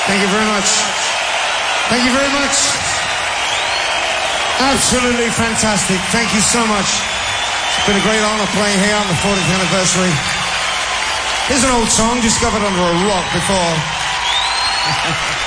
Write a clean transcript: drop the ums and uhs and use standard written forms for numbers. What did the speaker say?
Thank you very much. Thank you very much. Absolutely fantastic. Thank you so much. It's been a great honor playing here on the 40th anniversary. Here's an old song discovered under a rock before.